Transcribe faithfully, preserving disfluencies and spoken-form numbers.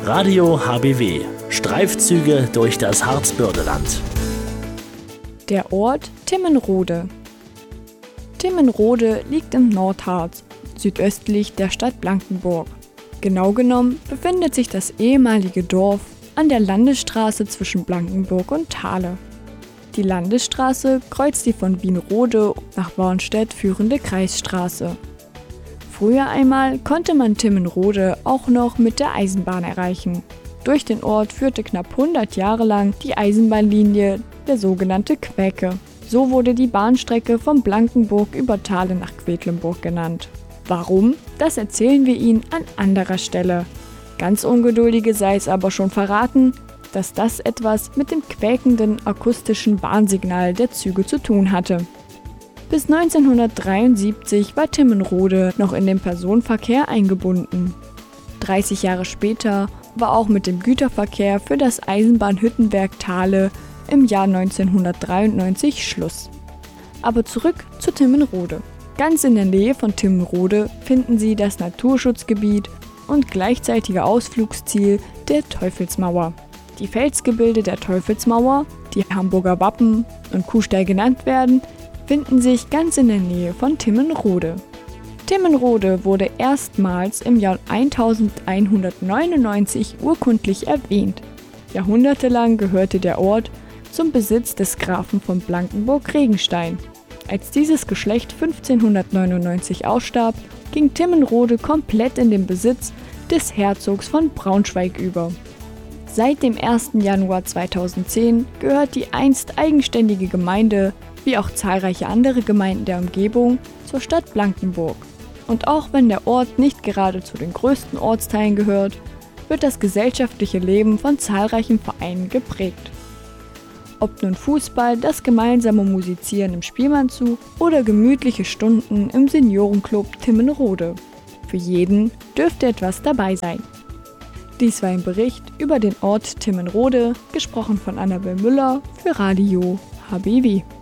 Radio H B W. Streifzüge durch das Harzbördeland. Der Ort Timmenrode. Timmenrode liegt im Nordharz, südöstlich der Stadt Blankenburg. Genau genommen befindet sich das ehemalige Dorf an der Landesstraße zwischen Blankenburg und Thale. Die Landesstraße kreuzt die von Wienrode nach Bornstedt führende Kreisstraße. Früher einmal konnte man Timmenrode auch noch mit der Eisenbahn erreichen. Durch den Ort führte knapp hundert Jahre lang die Eisenbahnlinie, der sogenannte Quäke. So wurde die Bahnstrecke von Blankenburg über Thale nach Quedlinburg genannt. Warum? Das erzählen wir Ihnen an anderer Stelle. Ganz Ungeduldige sei es aber schon verraten, dass das etwas mit dem quäkenden akustischen Warnsignal der Züge zu tun hatte. Bis neunzehnhundertdreiundsiebzig war Timmenrode noch in den Personenverkehr eingebunden. dreißig Jahre später war auch mit dem Güterverkehr für das Eisenbahnhüttenwerk Thale im Jahr neunzehnhundertdreiundneunzig Schluss. Aber zurück zu Timmenrode. Ganz in der Nähe von Timmenrode finden Sie das Naturschutzgebiet und gleichzeitige Ausflugsziel der Teufelsmauer. Die Felsgebilde der Teufelsmauer, die Hamburger Wappen und Kuhstall genannt werden, finden sich ganz in der Nähe von Timmenrode. Timmenrode wurde erstmals im Jahr elfhundertneunundneunzig urkundlich erwähnt. Jahrhundertelang gehörte der Ort zum Besitz des Grafen von Blankenburg-Regenstein. Als dieses Geschlecht fünfzehnhundertneunundneunzig ausstarb, ging Timmenrode komplett in den Besitz des Herzogs von Braunschweig über. Seit dem ersten Januar zweitausendzehn gehört die einst eigenständige Gemeinde, wie auch zahlreiche andere Gemeinden der Umgebung, zur Stadt Blankenburg. Und auch wenn der Ort nicht gerade zu den größten Ortsteilen gehört, wird das gesellschaftliche Leben von zahlreichen Vereinen geprägt. Ob nun Fußball, das gemeinsame Musizieren im Spielmannzug oder gemütliche Stunden im Seniorenclub Timmenrode. Für jeden dürfte etwas dabei sein. Dies war ein Bericht über den Ort Timmenrode, gesprochen von Annabel Müller für Radio H B W.